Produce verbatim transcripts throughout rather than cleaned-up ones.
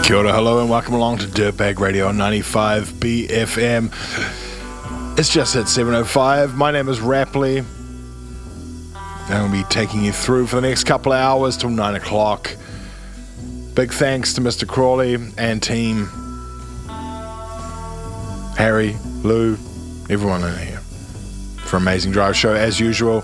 Kia ora, hello and welcome along to Dirtbag Radio on ninety-five B F M. It's just at seven oh five. My name is Rapley. And I'll be taking you through for the next couple of hours till nine o'clock. Big thanks to Mister Crawley and team. Harry, Lou, everyone in here for an amazing drive show as usual.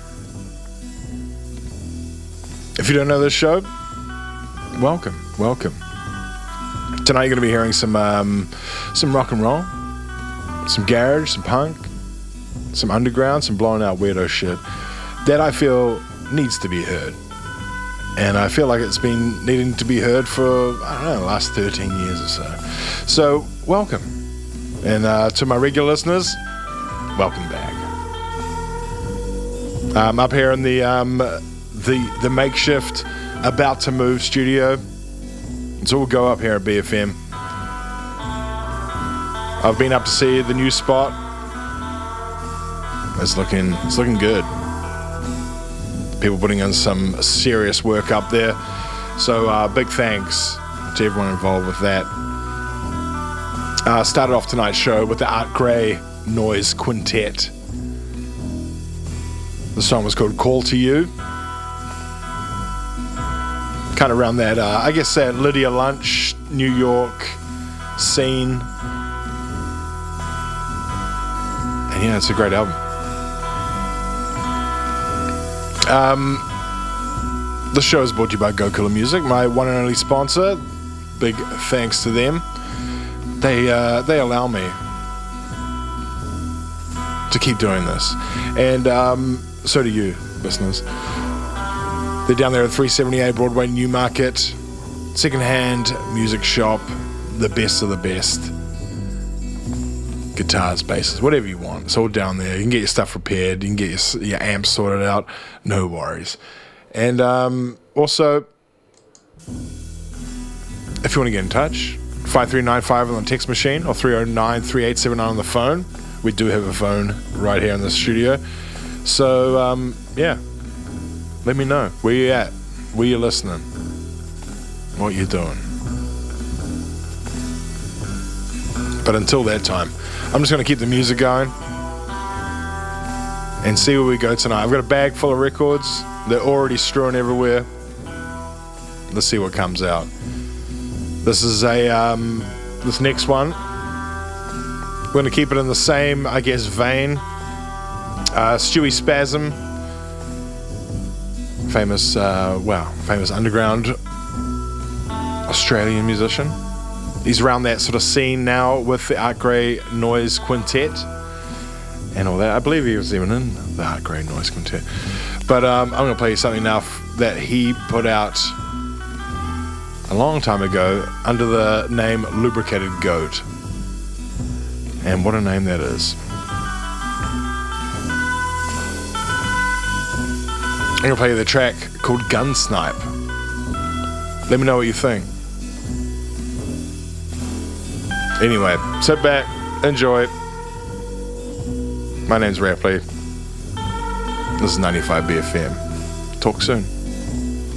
If you don't know this show, welcome, welcome. Tonight you're going to be hearing some um, some rock and roll, some garage, some punk, some underground, some blown out weirdo shit that I feel needs to be heard. And I feel like it's been needing to be heard for, I don't know, the last thirteen years or so. So, welcome. And uh, to my regular listeners, welcome back. I'm up here in the, um, the, the makeshift about to move studio. So we'll go up here at B F M. I've been up to see the new spot. It's looking, it's looking good. People putting in some serious work up there. So uh, big thanks to everyone involved with that. Uh, started off tonight's show with the Art Grey Noise Quintet. The song was called Call to You. Kind of around that, uh, I guess that Lydia Lunch, New York scene. And yeah, it's a great album. Um, the show is brought to you by Go Killer Music, my one and only sponsor. Big thanks to them. They uh, they allow me to keep doing this, and um, so do you, listeners. They're down there at three seventy-eight Broadway, Newmarket. Second-hand music shop, the best of the best. Guitars, basses, whatever you want. It's all down there. You can get your stuff repaired. You can get your, your amps sorted out. No worries. And um, also, if you want to get in touch, five three nine five on the text machine or three oh nine, three eight seven nine on the phone. We do have a phone right here in the studio. So, um, yeah. Let me know. Where you at? Where you listening? What you doing? But until that time, I'm just going to keep the music going and see where we go tonight. I've got a bag full of records. They're already strewn everywhere. Let's see what comes out. This is a, um, this next one. We're going to keep it in the same, I guess, vein. Uh, Stewie Spasm. Famous, uh, wow, famous underground Australian musician. He's around that sort of scene now with the Art Grey Noise Quintet and all that. I believe he was even in the Art Grey Noise Quintet. But um, I'm going to play you something now that he put out a long time ago under the name Lubricated Goat. And what a name that is. I'm going to play you the track called Gunsnipe. Let me know what you think. Anyway, sit back, enjoy it. My name's Rapley. This is ninety-five B F M. Talk soon.